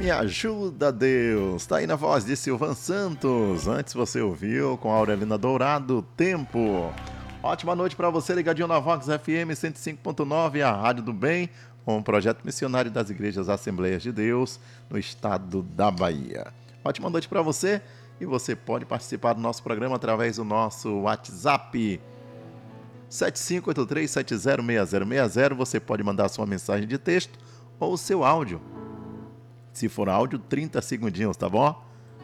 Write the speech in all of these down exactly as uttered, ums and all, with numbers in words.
Me ajuda, Deus. Tá aí na voz de Silvan Santos. Antes você ouviu com a Aurelina Dourado, Tempo. Ótima noite para você, ligadinho na Vox F M cento e cinco ponto nove, a Rádio do Bem, um projeto missionário das Igrejas Assembleias de Deus no estado da Bahia. Ótima noite para você e você pode participar do nosso programa através do nosso WhatsApp sete cinco oito três sete zero seis zero seis zero. Você pode mandar sua mensagem de texto ou o seu áudio. Se for áudio, trinta segundinhos, tá bom?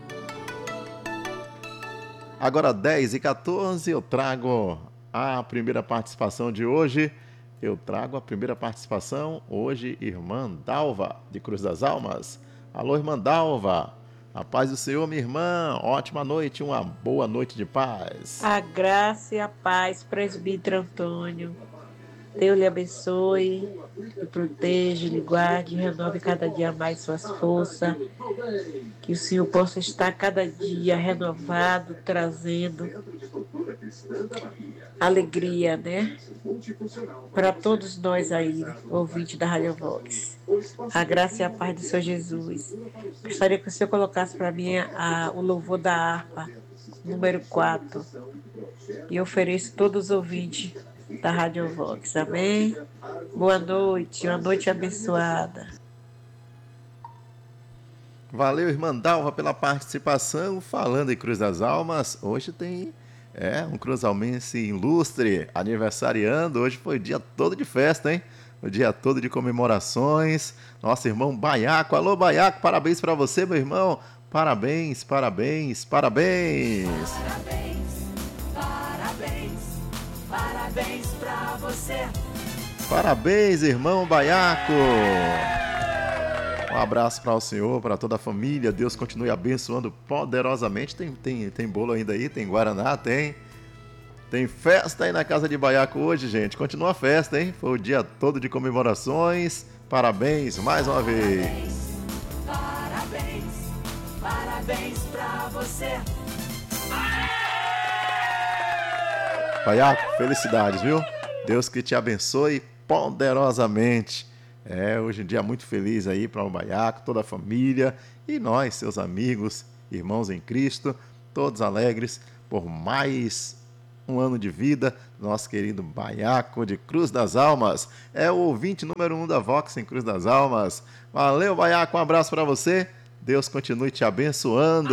Agora dez e quatorze, eu trago a primeira participação de hoje. Eu trago a primeira participação hoje, irmã Dalva, de Cruz das Almas. Alô, irmã Dalva. A paz do Senhor, minha irmã. Ótima noite, uma boa noite de paz. A graça e a paz, presbítero Antônio. Deus lhe abençoe, lhe proteja, lhe guarde, renove cada dia mais suas forças. Que o Senhor possa estar cada dia renovado, trazendo alegria, né? Para todos nós aí, ouvintes da Rádio Vox. A graça e a paz do Senhor Jesus. Gostaria que o Senhor colocasse para mim a, o louvor da harpa, número quatro. E ofereço todos os ouvintes da Rádio Vox, amém? Boa noite, uma noite abençoada. Valeu, irmã Dalva, pela participação. Falando em Cruz das Almas, hoje tem é, um cruzalmense ilustre aniversariando. Hoje foi dia todo de festa, hein? O dia todo de comemorações. Nosso irmão Baiaco. Alô, Baiaco, parabéns para você, meu irmão. Parabéns, parabéns, parabéns. Parabéns, parabéns, parabéns pra você. Parabéns, irmão Baiaco. Um abraço para o senhor, para toda a família. Deus continue abençoando poderosamente. Tem, tem, tem bolo ainda aí, tem guaraná, tem. Tem festa aí na casa de Baiaco hoje, gente. Continua a festa, hein? Foi o dia todo de comemorações. Parabéns mais uma vez. Parabéns, parabéns pra você. Baiaco, felicidades, viu? Deus que te abençoe poderosamente. É, hoje em dia muito feliz aí para o Baiaco, toda a família e nós, seus amigos, irmãos em Cristo, todos alegres por mais um ano de vida. Nosso querido Baiaco de Cruz das Almas é o ouvinte número um da Vox em Cruz das Almas. Valeu, Baiaco, um abraço para você. Deus continue te abençoando.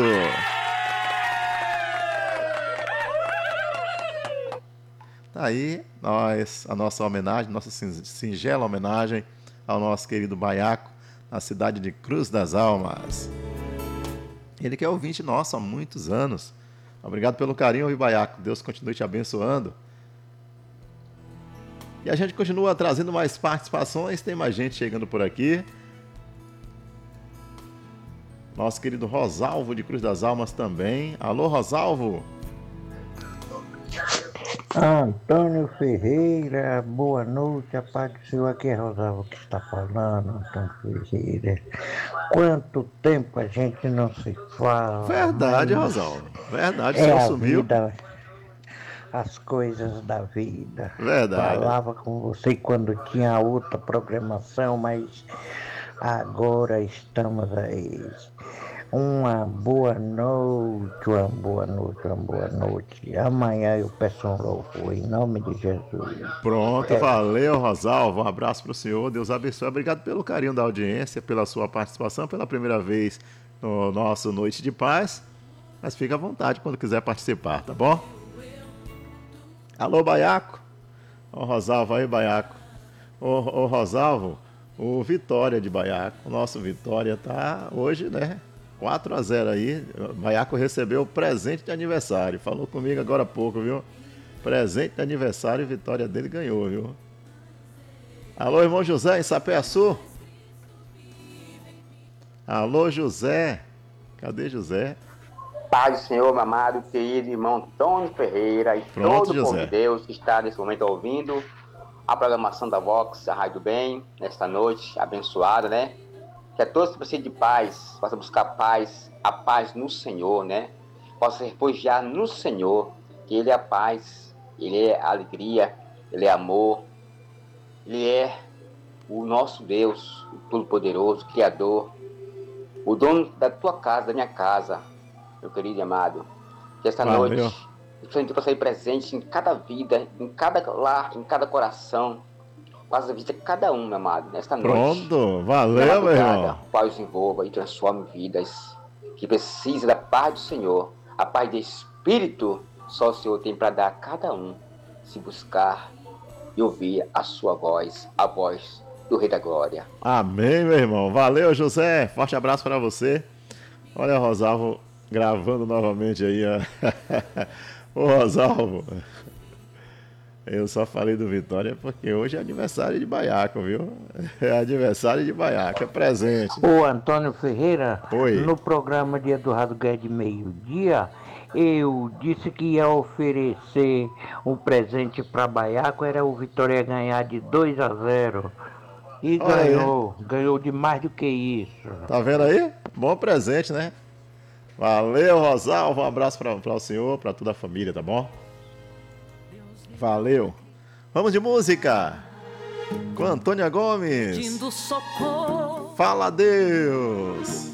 Tá aí nós, a nossa homenagem, nossa singela homenagem ao nosso querido Baiaco, na cidade de Cruz das Almas. Ele que é ouvinte nosso há muitos anos. Obrigado pelo carinho, Baiaco. Deus continue te abençoando. E a gente continua trazendo mais participações. Tem mais gente chegando por aqui. Nosso querido Rosalvo de Cruz das Almas também. Alô, Rosalvo. Antônio Ferreira, boa noite, a paz do Senhor, aqui é Rosalvo que está falando, Antônio Ferreira. Quanto tempo a gente não se fala. Verdade, Rosalvo, verdade, o é senhor a sumiu. Vida, as coisas da vida. Verdade. Falava com você quando tinha outra programação, mas agora estamos aí. Uma boa noite, uma boa noite, uma boa noite. Amanhã eu peço um louvor, em nome de Jesus. Pronto, é. Valeu, Rosalvo. Um abraço para o senhor. Deus abençoe. Obrigado pelo carinho da audiência, pela sua participação, pela primeira vez no nosso Noite de Paz. Mas fica à vontade quando quiser participar, tá bom? Alô, Baiaco. Ô, Rosalvo aí, Baiaco. Ô, ô, Rosalvo, o Vitória de Baiaco. O nosso Vitória tá hoje, né? quatro a zero aí, Baiaco recebeu o presente de aniversário. Falou comigo agora há pouco, viu? Presente de aniversário e vitória dele ganhou, viu? Alô, irmão José, em Sapé-Açu? Alô, José. Cadê José? Paz do Senhor, meu amado, querido irmão Antônio Ferreira e Pronto, todo o povo José. de Deus que está nesse momento ouvindo a programação da Vox, a Rádio do Bem, nesta noite abençoada, né? Que a todos que precisam de paz, possa buscar paz, a paz no Senhor, né? Possa se refugiar no Senhor, que Ele é a paz, Ele é a alegria, Ele é amor, Ele é o nosso Deus, o Todo-Poderoso, Criador. o dono da tua casa, da minha casa, meu querido e amado. Que esta Valeu. noite, eu possa sair presente em cada vida, em cada lar, em cada coração. Faça a vida de cada um, meu amado, nesta noite. Pronto, Na valeu, meu madrugada, irmão. o Pai os envolva e transforme vidas que precisam da paz do Senhor. A paz de espírito só o Senhor tem para dar a cada um, se buscar e ouvir a sua voz, a voz do Rei da Glória. Amém, meu irmão. Valeu, José. Forte abraço para você. Olha o Rosalvo gravando novamente aí, ó. Ô, Rosalvo. Eu só falei do Vitória porque hoje é aniversário de Baiaco, viu? É aniversário de Baiaco, é presente. O Antônio Ferreira, Oi. no programa Dia do Radugé de meio-dia, eu disse que ia oferecer um presente para Baiaco, era o Vitória ganhar de dois a zero. E Olha aí. ganhou, ganhou de mais do que isso. Tá vendo aí? Bom presente, né? Valeu, Rosalvo. Um abraço para o senhor, para toda a família, tá bom? Valeu. Vamos de música. Com Antônia Gomes. Pedindo socorro. Fala, Deus.